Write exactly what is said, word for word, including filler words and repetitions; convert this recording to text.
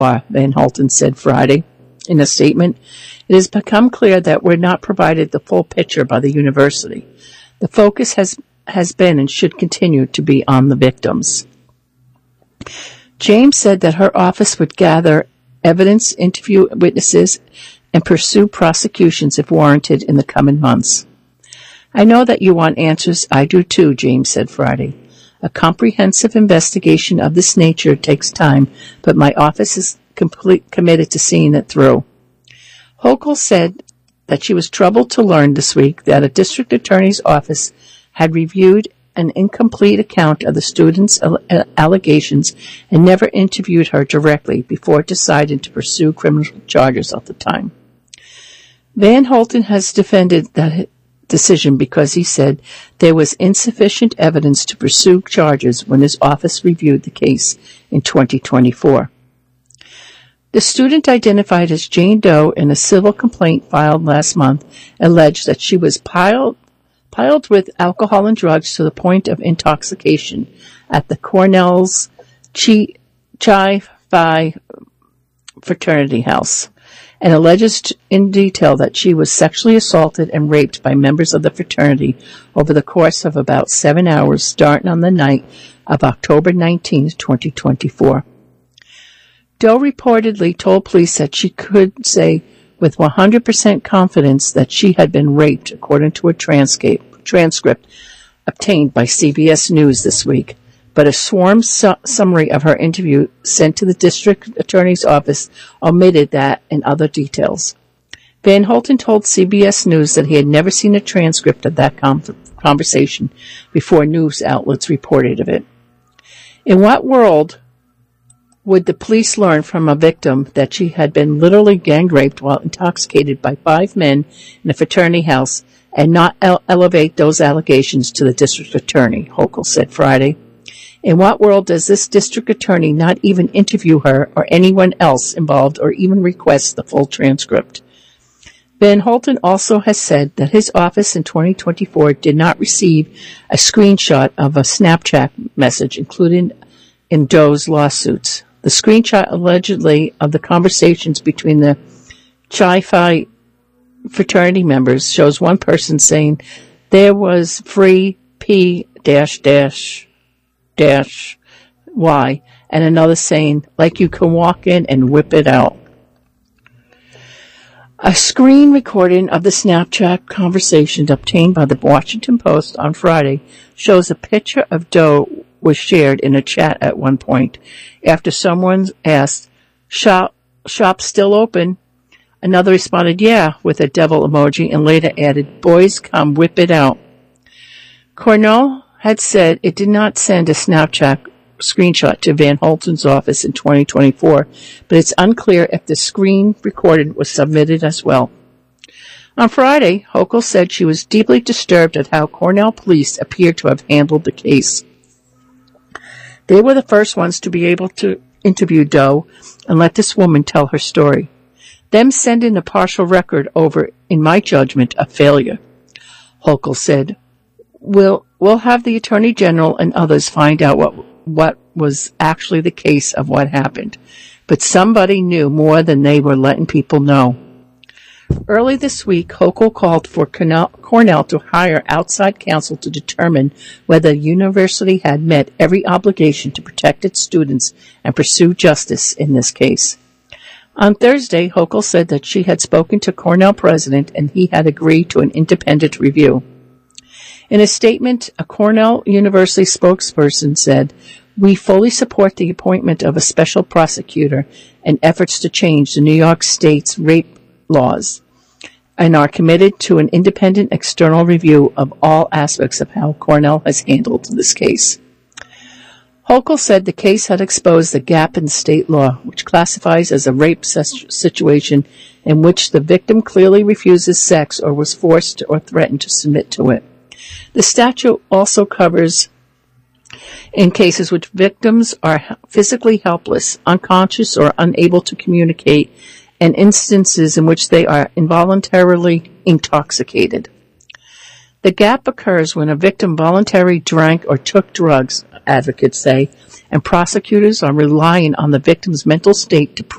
Van Holten said Friday in a statement. It has become clear that we're not provided the full picture by the university. The focus has, has been and should continue to be on the victims. James said that her office would gather evidence, interview witnesses, and pursue prosecutions if warranted in the coming months. I know that you want answers. I do too, James said Friday. A comprehensive investigation of this nature takes time, but my office is complete, committed to seeing it through. Hochul said that she was troubled to learn this week that a district attorney's office had reviewed an incomplete account of the student's allegations and never interviewed her directly before deciding to pursue criminal charges at the time. Van Holten has defended that decision because he said there was insufficient evidence to pursue charges when his office reviewed the case in twenty twenty-four. The student, identified as Jane Doe in a civil complaint filed last month, alleged that she was piled, piled with alcohol and drugs to the point of intoxication at the Cornell's Chi, Chi Phi fraternity house, and alleges in detail that she was sexually assaulted and raped by members of the fraternity over the course of about seven hours starting on the night of October nineteenth, twenty twenty-four. Doe reportedly told police that she could say with one hundred percent confidence that she had been raped, according to a transcript, transcript obtained by C B S News this week. But a sworn su- summary of her interview sent to the district attorney's office omitted that and other details. Van Holten told C B S News that he had never seen a transcript of that com- conversation before news outlets reported of it. In what world would the police learn from a victim that she had been literally gang raped while intoxicated by five men in a fraternity house and not ele- elevate those allegations to the district attorney, Hochul said Friday. In what world does this district attorney not even interview her or anyone else involved or even request the full transcript? Van Holten also has said that his office in twenty twenty-four did not receive a screenshot of a Snapchat message included in Doe's lawsuits. The screenshot allegedly of the conversations between the Chi Phi fraternity members shows one person saying there was free P dash dash dash Y and another saying like you can walk in and whip it out. A screen recording of the Snapchat conversation obtained by the Washington Post on Friday shows a picture of Doe was shared in a chat at one point. After someone asked, shop, shop still open? Another responded, yeah, with a devil emoji, and later added, boys, come whip it out. Cornell had said it did not send a Snapchat screenshot to Van Holten's office in twenty twenty-four, but it's unclear if the screen recorded was submitted as well. On Friday, Hochul said she was deeply disturbed at how Cornell police appeared to have handled the case. They were the first ones to be able to interview Doe and let this woman tell her story. Them sending a partial record over, in my judgment, a failure. Hochul said, We'll, we'll have the Attorney General and others find out what, what was actually the case of what happened. But somebody knew more than they were letting people know. Early this week, Hochul called for Cornell to hire outside counsel to determine whether the university had met every obligation to protect its students and pursue justice in this case. On Thursday, Hochul said that she had spoken to Cornell president and he had agreed to an independent review. In a statement, a Cornell University spokesperson said, we fully support the appointment of a special prosecutor and efforts to change the New York State's rape laws and are committed to an independent external review of all aspects of how Cornell has handled this case. Hochul said the case had exposed the gap in state law, which classifies as a rape situation in which the victim clearly refuses sex or was forced or threatened to submit to it. The statute also covers in cases which victims are physically helpless, unconscious, or unable to communicate, and instances in which they are involuntarily intoxicated. The gap occurs when a victim voluntarily drank or took drugs, advocates say, and prosecutors are relying on the victim's mental state to prove